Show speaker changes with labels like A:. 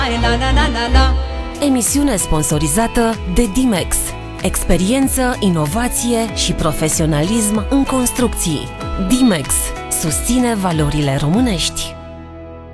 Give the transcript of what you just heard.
A: La la la la la.
B: Emisiune sponsorizată de Dimex. Experiență, inovație și profesionalism în construcții. Dimex susține valorile românești.